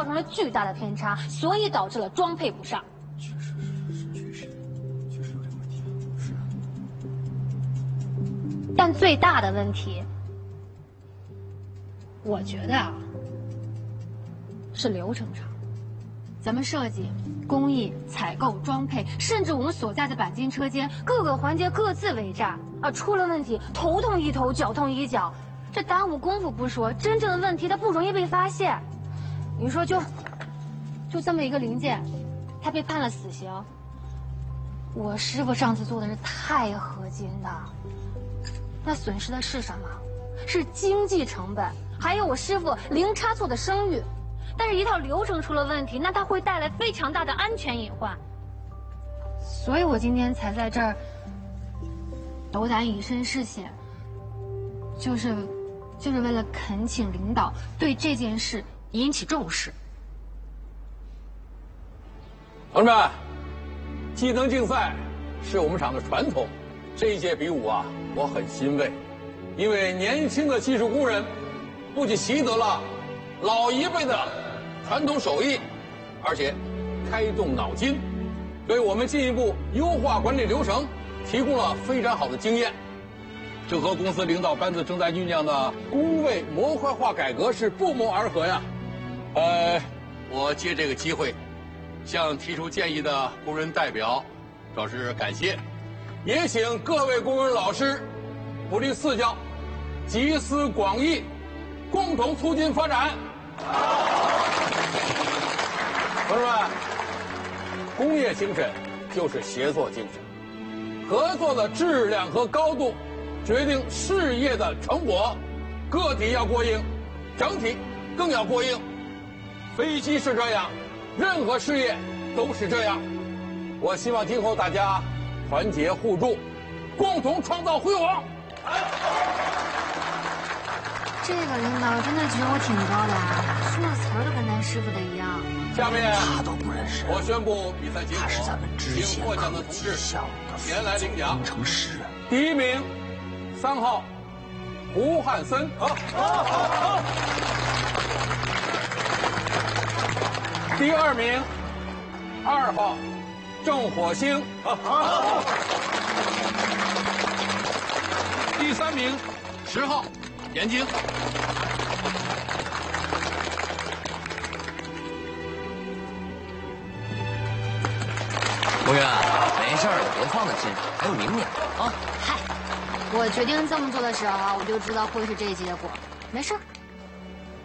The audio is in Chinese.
造成了巨大的偏差，所以导致了装配不上。 确实有点问题。是。 但最大的问题，我觉得啊，是流程上。咱们设计、工艺、采购、装配，甚至我们所在的钣金车间，各个环节各自为战啊，出了问题，头痛医头，脚痛医脚，这耽误功夫不说，真正的问题它不容易被发现。你说就这么一个零件，他被判了死刑。我师傅上次做的是钛合金的，那损失的是什么？是经济成本，还有我师傅零差错的声誉。但是，一套流程出了问题，那它会带来非常大的安全隐患。所以我今天才在这儿斗胆以身试险，就是为了恳请领导对这件事引起重视。 同志们，技能竞赛是我们厂的传统，这一届比武啊，我很欣慰，因为年轻的技术工人不仅习得了老一辈的传统手艺，而且开动脑筋，为我们进一步优化管理流程提供了非常好的经验。这和公司领导班子正在酝酿的工位模块化改革是不谋而合呀。我借这个机会，向提出建议的工人代表表示感谢，也请各位工人老师不吝赐教，集思广益，共同促进发展。同志们，工业精神就是协作精神，合作的质量和高度决定事业的成果。个体要过硬，整体更要过硬。飞机是这样，任何事业都是这样。我希望今后大家团结互助，共同创造辉煌。 这个领导真的觉得我挺高的啊，说的词儿都跟咱师傅的一样。 下面他都不认识， 我宣布比赛结果， 他是咱们知县获奖的同志前来领奖。 工程师， 第一名，3号胡汉森。第2名，2号郑火星。第3名，10号严晶。 同学，没事儿，别放在心上，还有明年啊。 嗨，我决定这么做的时候啊，我就知道会是这结果，没事。